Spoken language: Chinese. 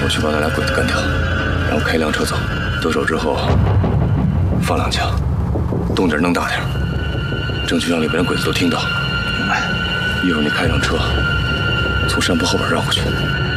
我去把那俩鬼子干掉，然后开辆车走。得手之后放2枪，动静弄大点，争取让里边的鬼子都听到。 明白。 一会儿你开上车，从山坡后边绕过去。